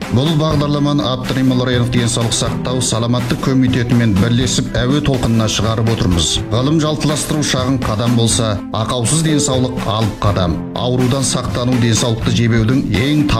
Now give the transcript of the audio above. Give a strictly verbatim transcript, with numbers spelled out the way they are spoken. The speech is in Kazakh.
Бұл бағдарламаны Абдрахман Лориянов денсаулық сақтау саламаттық комитетімен бірлесіп әуе толқынына шығарып отырмыз. Ғылым жалтыластыру шағын қадам болса, ақаусыз денсаулық алып қадам. Аурудан сақтану денсаулықты жебеудің ең